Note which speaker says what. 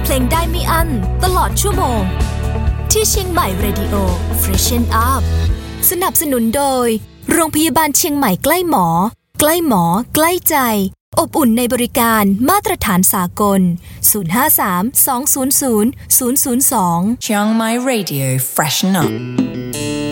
Speaker 1: เพลงได้ไม่อั้นตลอดชั่วโมงที่เชียงใหม่ Radio Freshen Up สนับสนุนโดยโรงพยาบาลเชียงใหม่ใกล้หมอใกล้หมอใกล้ใจอบอุ่นในบริการมาตรฐานสากล053 200 002
Speaker 2: Chiang Mai Radio Freshen Up